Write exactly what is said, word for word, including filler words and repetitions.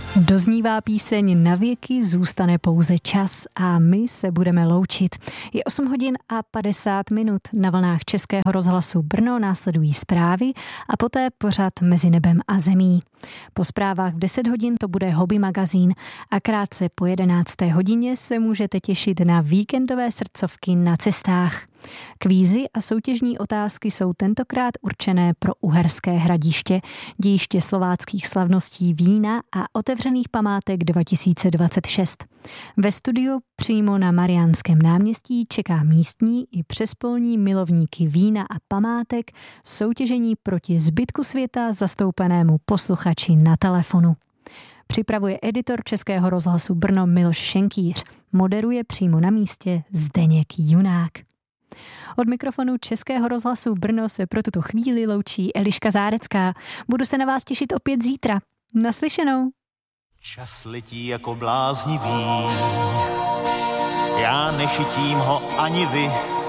Doznívá píseň Na věky zůstane pouze čas a my se budeme loučit. Je osm hodin a padesát minut. Na vlnách Českého rozhlasu Brno následují zprávy a poté pořad Mezi nebem a zemí. Po zprávách v deset hodin to bude Hobby magazín a krátce po jedenácté hodině se můžete těšit na víkendové srdcovky na cestách. Kvízy a soutěžní otázky jsou tentokrát určené pro Uherské Hradiště, dějiště slováckých slavností vína a otevřených památek dva tisíce dvacet šest. Ve studiu přímo na Mariánském náměstí čeká místní i přespolní milovníky vína a památek soutěžení proti zbytku světa zastoupenému posluchači na telefonu. Připravuje editor Českého rozhlasu Brno Miloš Šenkýř, moderuje přímo na místě Zdeněk Junák. Od mikrofonu Českého rozhlasu Brno se pro tuto chvíli loučí Eliška Zárecká. Budu se na vás těšit opět zítra. Naslyšenou. Čas letí jako bláznivý, já nešitím ho ani vy.